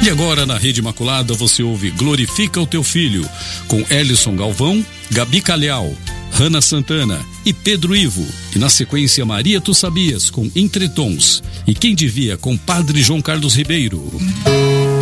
E agora na Rede Imaculada você ouve Glorifica o Teu Filho, com Elison Galvão, Gabi Calhau, Rana Santana e Pedro Ivo. E na sequência Maria Tu Sabias, com Entretons. E Quem Devia, com Padre João Carlos Ribeiro.